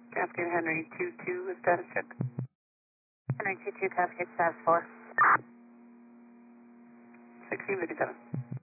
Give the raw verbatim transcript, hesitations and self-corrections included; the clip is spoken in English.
Captain Henry two two with status check. Henry two two, copy, status four. sixteen fifty-seven.